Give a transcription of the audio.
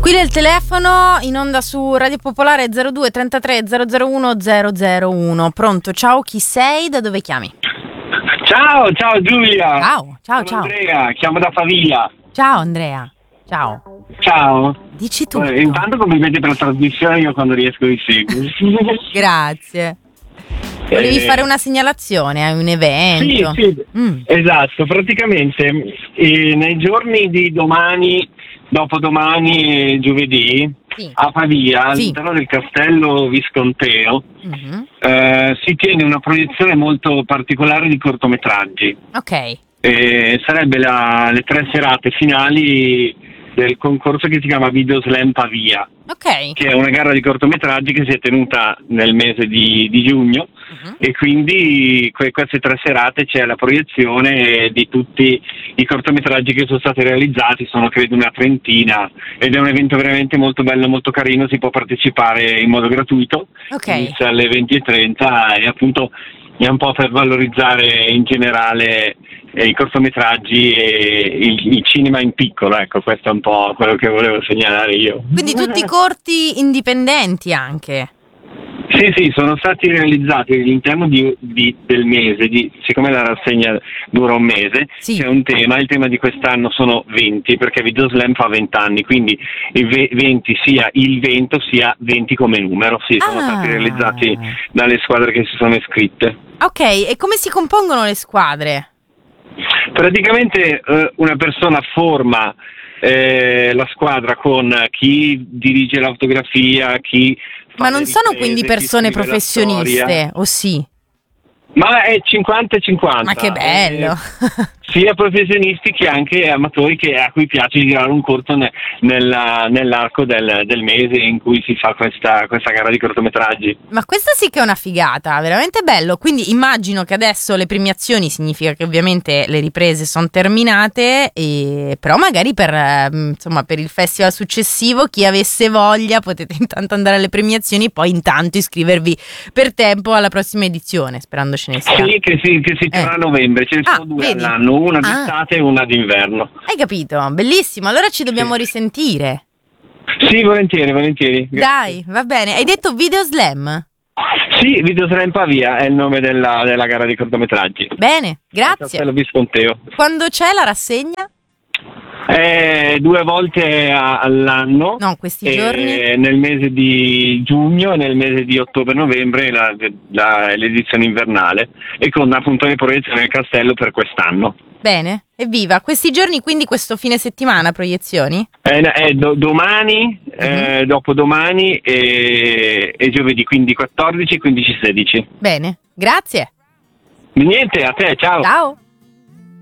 Qui del telefono in onda su Radio Popolare 02 33 001 001. Pronto, ciao, chi sei? Da dove chiami? Ciao Giulia. Ciao. Andrea, chiamo da Pavia. Ciao Andrea, ciao. Ciao. Dici tutto. Intanto complimenti per la trasmissione, io quando riesco vi seguo. Grazie. Volevi fare una segnalazione, hai un evento? Sì, esatto, praticamente nei giorni di domani, dopodomani e giovedì, sì, a Pavia, all'interno del Castello Visconteo, si tiene una proiezione molto particolare di cortometraggi. Ok. Sarebbe le 3 serate finali del concorso che si chiama Video Slam Pavia, che è una gara di cortometraggi che si è tenuta nel mese di giugno, e quindi queste 3 serate c'è la proiezione di tutti i cortometraggi che sono stati realizzati, sono credo una trentina, ed è un evento veramente molto bello, molto carino, si può partecipare in modo gratuito, inizia alle 20:30 e appunto è un po' per valorizzare in generale i cortometraggi e il cinema in piccolo, ecco, questo è un po' quello che volevo segnalare io. Quindi tutti corti indipendenti anche? Sì, sono stati realizzati all'interno del mese, siccome la rassegna dura un mese, c'è un tema, il tema di quest'anno sono 20, perché Video Slam fa 20 anni, quindi il 20 sia il vento sia 20 come numero, sono stati realizzati dalle squadre che si sono iscritte. Ok, e come si compongono le squadre? Praticamente una persona forma la squadra con chi dirige l'autografia, chi ma non sono quindi persone professioniste, o sì? Ma è 50-50. Ma che bello! Sia professionisti che anche amatori a cui piace girare un corto nell'arco del mese in cui si fa questa gara di cortometraggi. Ma questa sì che è una figata, veramente bello. Quindi immagino che adesso le premiazioni significa che ovviamente le riprese sono terminate, però magari per il festival successivo, chi avesse voglia, potete intanto andare alle premiazioni e poi intanto iscrivervi per tempo alla prossima edizione, sperando ce ne sia. Sì, che si terrà a novembre, ce ne sono 2 all'anno, una d'estate e una d'inverno. Hai capito, bellissimo, allora ci dobbiamo risentire. Sì, volentieri. Dai, va bene, hai detto Video Slam? Sì, Video Slam Pavia è il nome della gara di cortometraggi. Bene, grazie. Castello Visconteo. Quando c'è la rassegna? 2 volte all'anno. No, questi giorni? Nel mese di giugno e nel mese di ottobre-novembre l'edizione invernale, e con appunto le proiezioni del castello per quest'anno. Bene, evviva. Questi giorni, quindi questo fine settimana, proiezioni? Domani, dopodomani e giovedì, quindi 14, 15, 16. Bene, grazie. Niente, a te, ciao. Ciao.